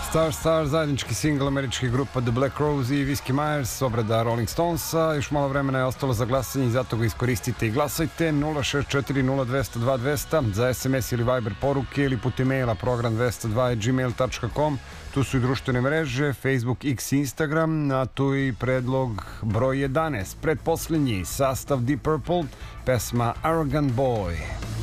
Star Star, zajednički singl američkih grupa The Black Crowes i Whiskey Myers, obrada Rolling Stonesa. Još malo vremena je ostalo za glasanje i zato ga iskoristite i glasajte. 064-0200-2200 za SMS ili Viber poruke ili putem maila program202@gmail.com. Tu su i društvene mreže, Facebook, X i Instagram, a tu i predlog broj 11. Predposlednji sastav Deep Purple, pesma Arrogant Boy.